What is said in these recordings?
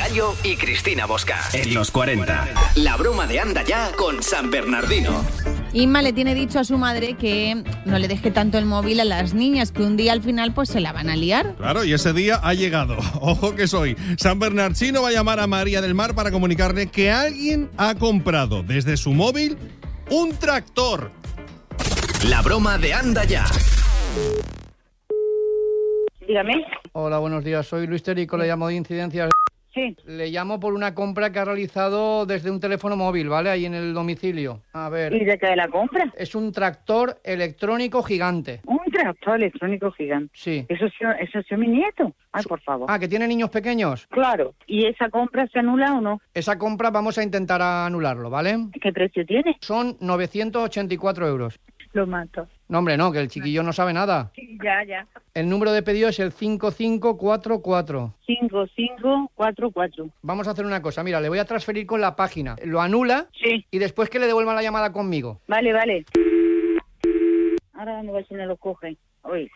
Gallo y Cristina Bosca. En los 40. La broma de Anda Ya con San Bernardino. Inma le tiene dicho a su madre que no le deje tanto el móvil a las niñas, que un día al final pues se la van a liar. Claro, y ese día ha llegado. Ojo que soy. San Bernardino va a llamar a María del Mar para comunicarle que alguien ha comprado desde su móvil un tractor. La broma de Anda Ya. Dígame. Hola, buenos días. Soy Luis Terico, le llamo de Incidencias. Sí. Le llamo por una compra que ha realizado desde un teléfono móvil, ¿vale? Ahí en el domicilio. A ver. ¿Y de qué la compra? Es un tractor electrónico gigante. Un tractor electrónico gigante. Sí. Eso es mi nieto. Ay, por favor. Ah, ¿que tiene niños pequeños? Claro. ¿Y esa compra se anula o no? Esa compra vamos a intentar anularlo, ¿vale? ¿Qué precio tiene? Son 984 euros. Lo mato. No, hombre, no, que el chiquillo no sabe nada. Sí, ya. El número de pedido es el 5544. 5544. Vamos a hacer una cosa, mira, le voy a transferir con la página. Lo anula Sí. y después que le devuelvan la llamada conmigo. Vale. Ahora vamos a ver si me lo coge. Oye.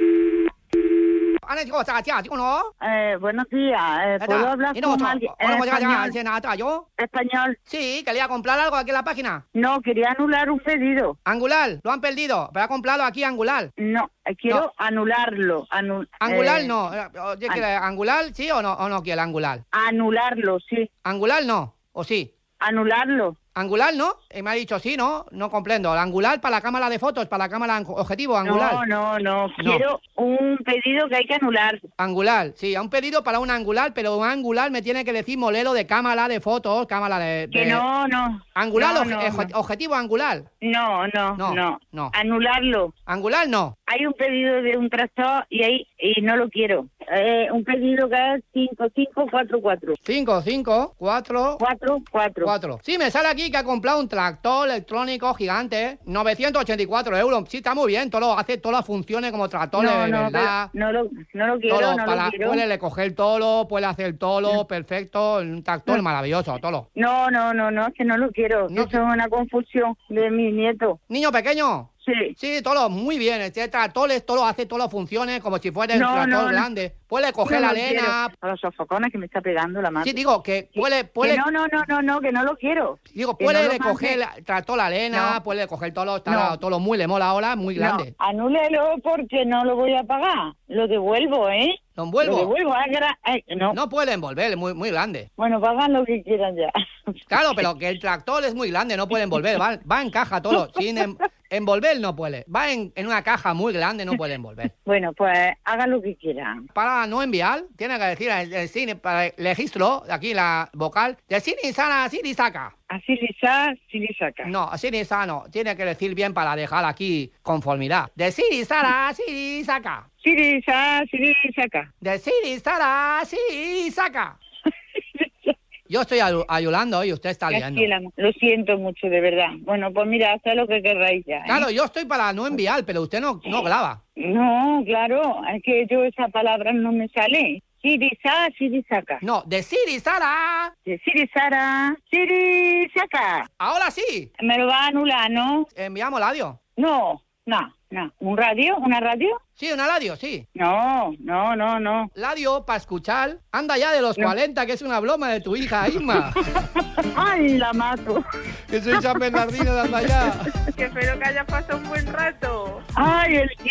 Buenos días. ¿Puedo hablar con alguien? Español. Sí, que le iba a comprar algo aquí en la página. No, quería anular un pedido. Angular, lo han perdido, pero ha comprado aquí Angular. No, quiero anularlo. Angular no. ¿Angular sí o no quiere Angular? Anularlo, sí. Angular no, ¿o sí? Anularlo. ¿Angular no? Me ha dicho sí, ¿no? No comprendo. ¿El Angular para la cámara de fotos, para la cámara objetivo, Angular? No. Quiero un pedido que hay que anular. Angular, sí, un pedido para un Angular, pero un Angular me tiene que decir modelo de cámara de fotos, cámara de... Que no. ¿Angular No. objetivo Angular? No. Anularlo. ¿Angular no? Hay un pedido de un tractor y no lo quiero. Un pedido que es 5544. 5544. Sí, me sale aquí que ha comprado un tractor electrónico gigante, 984 euros. Sí, está muy bien, hace todas las funciones como tractor, de verdad. No lo quiero, no lo quiero. Puede coger todo, puede hacer todo, perfecto, un tractor maravilloso, todo. No, es que no lo quiero. No. Eso es una confusión de mi nieto. ¿Niño pequeño? Sí, todo muy bien. Este tractor hace todas las funciones como si fuera un tractor grande. Puede coger la arena. A los sofocones que me está pegando la mano. Sí, digo que puede... Que no, que no lo quiero. Digo, puede coger tractor la arena, puede coger todo lo muy le mola ahora, muy grande. No, anúlelo porque no lo voy a pagar. Lo devuelvo, ¿eh? ¿Lo envuelvo? Lo devuelvo, no. No puede envolver, es muy grande. Bueno, pagan lo que quieran ya. Claro, pero que el tractor es muy grande, no puede envolver, va en caja todo, sin envolver no puede. Va en una caja muy grande, no puede envolver. Bueno, pues hagan lo que quieran. Para no enviar, tiene que decir el cine, para el registro, aquí la vocal, de Siri Sana, Siri Saca. Así Siri Saca. No, Siri Sana, tiene que decir bien para dejar aquí conformidad. De Siri Sana, Siri Saca. Siri Saca. De Siri Sana, Siri Saca. Yo estoy ayudando y usted está liando. Lo siento mucho, de verdad. Bueno, pues mira, haz lo que querráis ya. Claro, yo estoy para no enviar, pero usted no graba. No, claro, es que yo esa palabra no me sale. Siri Saca. No, de Siri Sara. De Siri Siri Saca. Ahora sí. Me lo va a anular, ¿no? ¿Enviamos el audio? No. ¿Un radio? ¿Una radio? Sí, una radio, sí. No. Radio para escuchar. Anda ya de los 40, que es una broma de tu hija, Inma. ¡Ay, la mato! Que soy San Bernardino de Anda ya. Que espero que haya pasado un buen rato. ¡Ay, el